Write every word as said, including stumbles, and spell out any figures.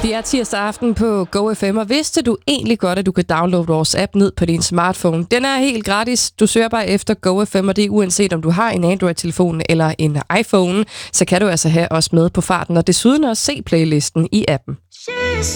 Det er tirsdag aften på Go F M, og vidste du egentlig godt, at du kan downloade vores app ned på din smartphone? Den er helt gratis. Du søger bare efter Go F M, og det er uanset om du har en Android-telefon eller en iPhone, så kan du altså have os med på farten, og desuden også se playlisten i appen.